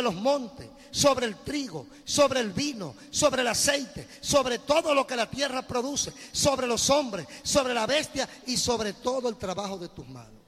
los montes, sobre el trigo, sobre el vino, sobre el aceite, sobre todo lo que la tierra produce, sobre los hombres, sobre la bestia y sobre todo el trabajo de tus manos.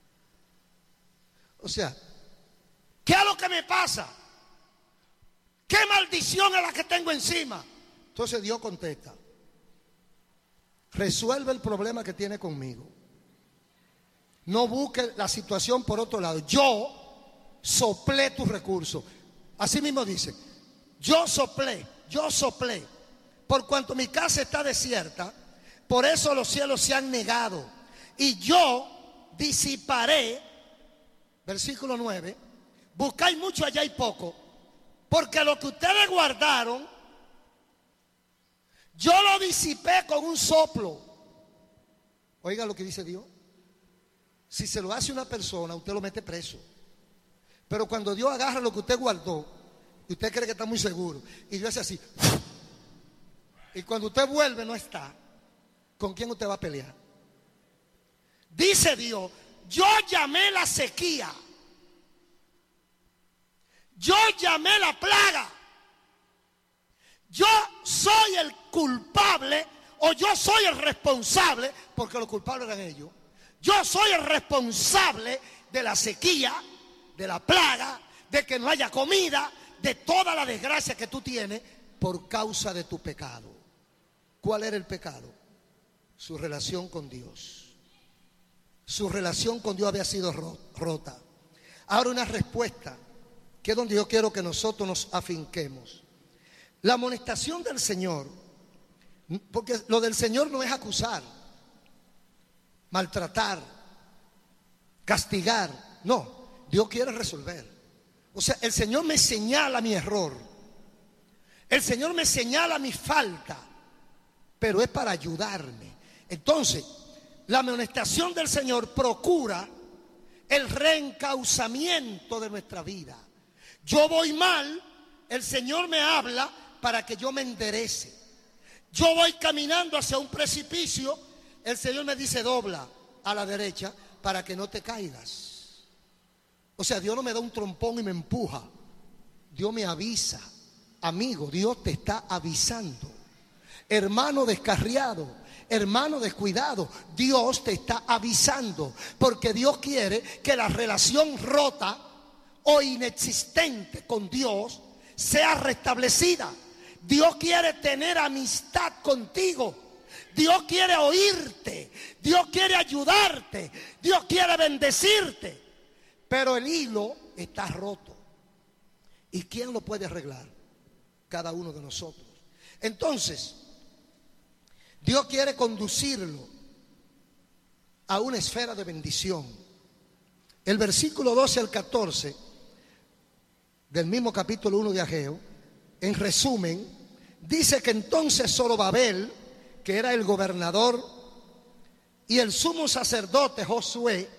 O sea, ¿qué es lo que me pasa? ¿Qué maldición es la que tengo encima? Entonces Dios contesta: resuelve el problema que tiene conmigo. No busque la situación por otro lado. Yo soplé tus recursos. Así mismo dice: yo soplé. Por cuanto mi casa está desierta, por eso los cielos se han negado. Y yo disiparé, versículo 9, buscáis mucho, allá hay poco, porque lo que ustedes guardaron, yo lo disipé con un soplo. Oiga lo que dice Dios. Si se lo hace una persona, usted lo mete preso. Pero cuando Dios agarra lo que usted guardó, y usted cree que está muy seguro, y Dios hace así, y cuando usted vuelve no está, ¿con quién usted va a pelear? Dice Dios: yo llamé la sequía, yo llamé la plaga, yo soy el culpable, o yo soy el responsable, porque los culpables eran ellos. Yo soy el responsable de la sequía, de la plaga, de que no haya comida, de toda la desgracia que tú tienes por causa de tu pecado. ¿Cuál era el pecado? Su relación con Dios. Su relación con Dios había sido rota. Ahora una respuesta, que es donde yo quiero que nosotros nos afinquemos. La amonestación del Señor, porque lo del Señor no es acusar, maltratar, castigar. No, Dios quiere resolver. O sea, el Señor me señala mi error, el Señor me señala mi falta, pero es para ayudarme. Entonces, la amonestación del Señor procura el reencauzamiento de nuestra vida. Yo voy mal, el Señor me habla para que yo me enderece. Yo voy caminando hacia un precipicio, el Señor me dice: dobla a la derecha para que no te caigas. O sea, Dios no me da un trompón y me empuja. Dios me avisa. Amigo, Dios te está avisando. Hermano descarriado, hermano descuidado, Dios te está avisando, porque Dios quiere que la relación rota o inexistente con Dios sea restablecida. Dios quiere tener amistad contigo. Dios quiere oírte, Dios quiere ayudarte, Dios quiere bendecirte, pero el hilo está roto. ¿Y quién lo puede arreglar? Cada uno de nosotros. Entonces, Dios quiere conducirlo a una esfera de bendición. El versículo 12 al 14 del mismo capítulo 1 de Ageo, en resumen, dice que entonces Zorobabel, que era el gobernador, y el sumo sacerdote Josué,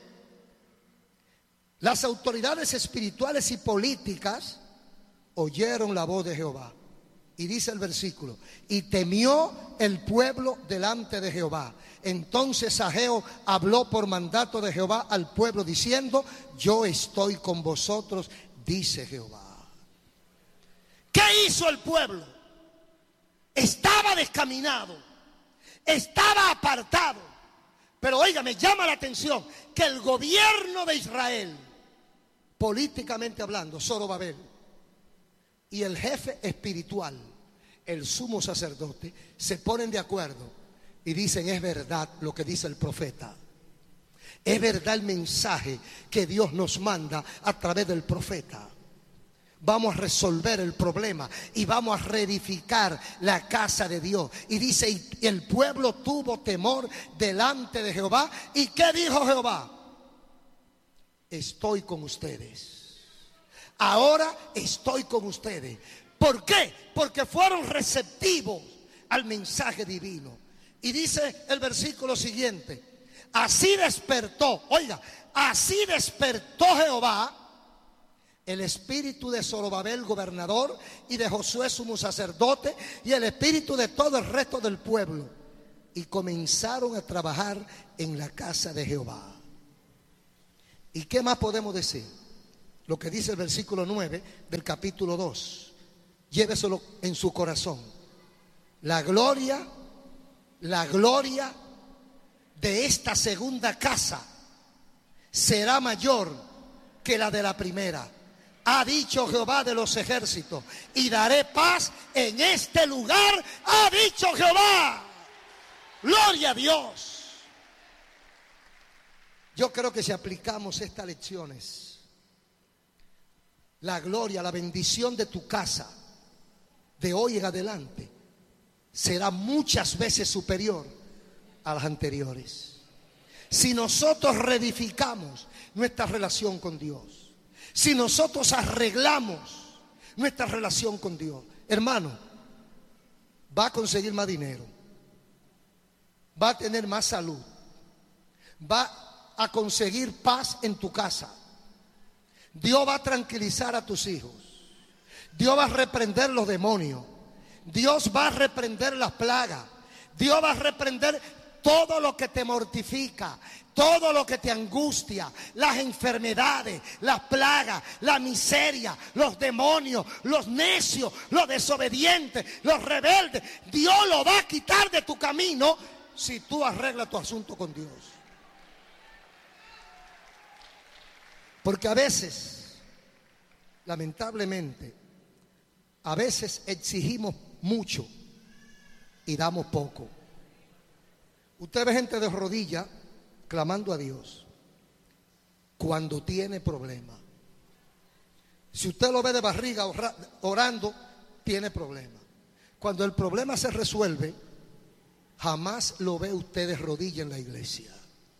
las autoridades espirituales y políticas, oyeron la voz de Jehová. Y dice el versículo: y temió el pueblo delante de Jehová. Entonces Ageo habló por mandato de Jehová al pueblo diciendo: yo estoy con vosotros, dice Jehová. ¿Qué hizo el pueblo? Estaba descaminado, estaba apartado. Pero oiga, me llama la atención que el gobierno de Israel, políticamente hablando, Zorobabel, y el jefe espiritual, el sumo sacerdote, se ponen de acuerdo y dicen: es verdad lo que dice el profeta, es verdad el mensaje que Dios nos manda a través del profeta. Vamos a resolver el problema y vamos a reedificar la casa de Dios. Y dice: y el pueblo tuvo temor delante de Jehová. ¿Y qué dijo Jehová? Estoy con ustedes. Ahora estoy con ustedes. ¿Por qué? Porque fueron receptivos al mensaje divino. Y dice el versículo siguiente: así despertó, oiga, así despertó Jehová el espíritu de Zorobabel, gobernador, y de Josué, sumo sacerdote, y el espíritu de todo el resto del pueblo. Y comenzaron a trabajar en la casa de Jehová. ¿Y qué más podemos decir? lo que dice el versículo 9 del capítulo 2. Lléveselo en su corazón. La gloria de esta segunda casa será mayor que la de la primera. Ha dicho Jehová de los ejércitos, y daré paz en este lugar, ha dicho Jehová. Gloria a Dios. Yo creo que si aplicamos estas lecciones, la gloria, la bendición de tu casa de hoy en adelante será muchas veces superior a las anteriores. Si nosotros reedificamos nuestra relación con Dios, si nosotros arreglamos nuestra relación con Dios, hermano, va a conseguir más dinero, va a tener más salud, va a conseguir paz en tu casa. Dios va a tranquilizar a tus hijos. Dios va a reprender los demonios. Dios va a reprender las plagas. Dios va a reprender todo lo que te mortifica, todo lo que te angustia, las enfermedades, las plagas, la miseria, los demonios, los necios, los desobedientes, los rebeldes. Dios lo va a quitar de tu camino si tú arreglas tu asunto con Dios. Porque a veces, lamentablemente, a veces exigimos mucho y damos poco. Usted ve gente de rodillas clamando a Dios cuando tiene problemas. Si usted lo ve de barriga orando, tiene problemas. Cuando el problema se resuelve, jamás lo ve usted de rodillas en la iglesia.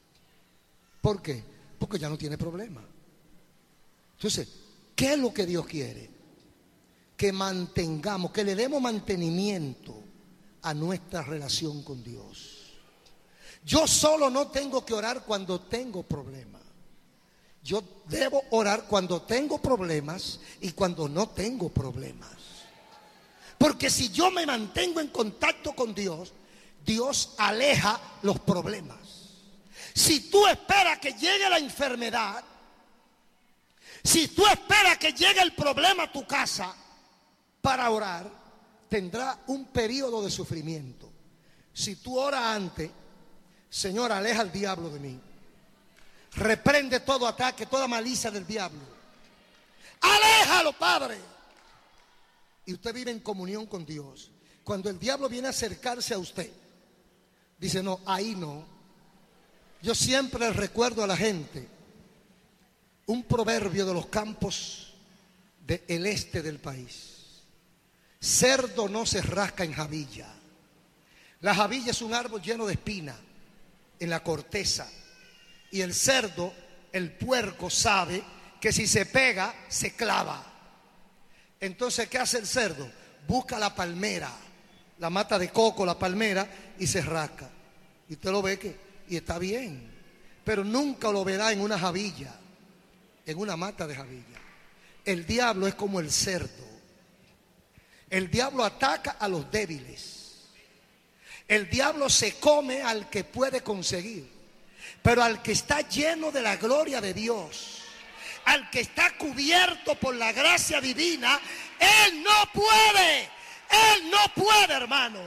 ¿Por qué? Porque ya no tiene problema. Entonces, ¿qué es lo que Dios quiere? Que mantengamos, que le demos mantenimiento a nuestra relación con Dios. Yo solo no tengo que orar cuando tengo problemas. Yo debo orar cuando tengo problemas y cuando no tengo problemas. Porque si yo me mantengo en contacto con Dios, Dios aleja los problemas. Si tú esperas que llegue la enfermedad, si tú esperas que llegue el problema a tu casa para orar, tendrá un periodo de sufrimiento. Si tú oras antes, Señor, aleja al diablo de mí. Reprende todo ataque, toda malicia del diablo. Aléjalo, Padre. Y usted vive en comunión con Dios. Cuando el diablo viene a acercarse a usted, dice, no, ahí no. Yo siempre recuerdo a la gente un proverbio de los campos del este del país. Cerdo no se rasca en jabilla. La jabilla es un árbol lleno de espinas en la corteza. Y el cerdo, el puerco, sabe que si se pega, se clava. Entonces, ¿qué hace el cerdo? Busca la palmera, la mata de coco, la palmera, y se rasca. Y usted lo ve y está bien. Pero nunca lo verá en una jabilla, en una mata de jabilla. El diablo es como el cerdo. El diablo ataca a los débiles. El diablo se come al que puede conseguir. Pero al que está lleno de la gloria de Dios, al que está cubierto por la gracia divina, él no puede. Él no puede, hermano.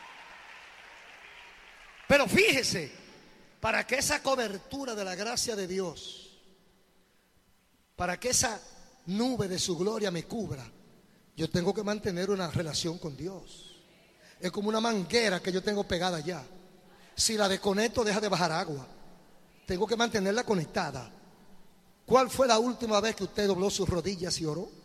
Pero fíjese, para que esa cobertura de la gracia de Dios, para que esa nube de su gloria me cubra, yo tengo que mantener una relación con Dios. Es como una manguera que yo tengo pegada allá. Si la desconecto, deja de bajar agua. Tengo que mantenerla conectada. ¿Cuál fue la última vez que usted dobló sus rodillas y oró?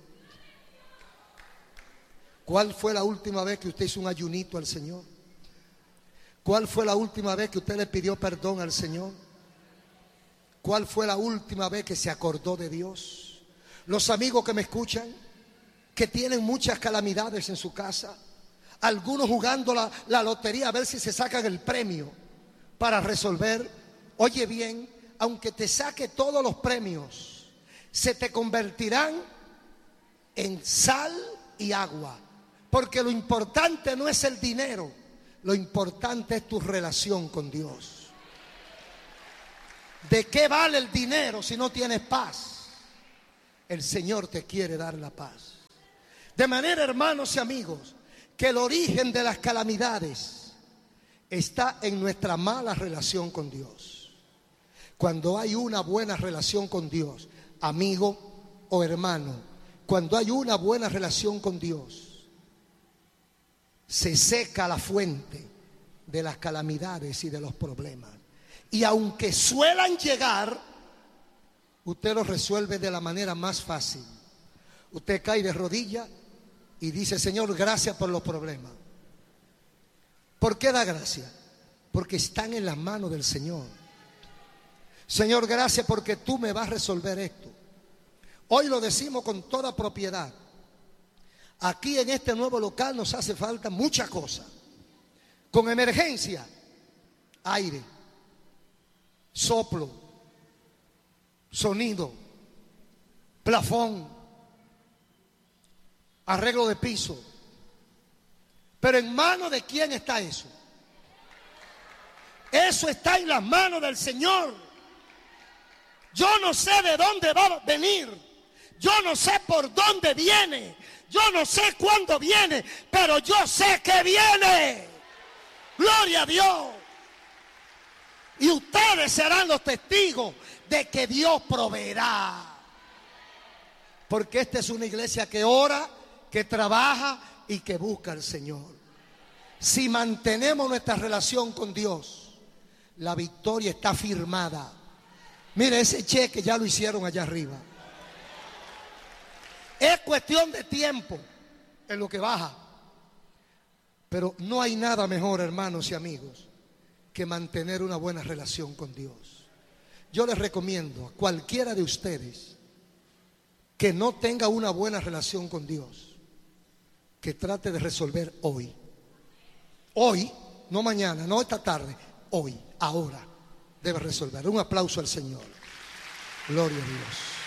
¿Cuál fue la última vez que usted hizo un ayunito al Señor? ¿Cuál fue la última vez que usted le pidió perdón al Señor? ¿Cuál fue la última vez que se acordó de Dios? Los amigos que me escuchan, que tienen muchas calamidades en su casa, algunos jugando la lotería a ver si se sacan el premio para resolver. Oye bien, aunque te saque todos los premios, se te convertirán en sal y agua. Porque lo importante no es el dinero, lo importante es tu relación con Dios. ¿De qué vale el dinero si no tienes paz? el Señor te quiere dar la paz. De manera, hermanos y amigos, que el origen de las calamidades está en nuestra mala relación con Dios. Cuando hay una buena relación con Dios, amigo o hermano, cuando hay una buena relación con Dios, se seca la fuente de las calamidades y de los problemas. Y aunque suelan llegar, usted los resuelve de la manera más fácil. Usted cae de rodillas y dice: Señor, gracias por los problemas. ¿Por qué da gracias? Porque están en las manos del Señor. Señor, gracias porque tú me vas a resolver esto. Hoy lo decimos con toda propiedad. Aquí en este nuevo local nos hace falta muchas cosas. Con emergencia, aire, soplo, sonido, plafón, arreglo de piso. Pero ¿en manos de quién está eso? Eso está en las manos del Señor. Yo no sé de dónde va a venir. Yo no sé por dónde viene. Yo no sé cuándo viene. Pero yo sé que viene. Gloria a Dios. Y ustedes serán los testigos de que Dios proveerá. Porque esta es una iglesia que ora, que trabaja y que busca al Señor. Si mantenemos nuestra relación con Dios, la victoria está firmada. Mire, ese cheque ya lo hicieron allá arriba. Es cuestión de tiempo en lo que baja. Pero no hay nada mejor, hermanos y amigos, que mantener una buena relación con Dios. Yo les recomiendo a cualquiera de ustedes que no tenga una buena relación con Dios, que trate de resolver hoy. Hoy, no mañana, no esta tarde, hoy, ahora, debe resolver. Un aplauso al Señor. Gloria a Dios.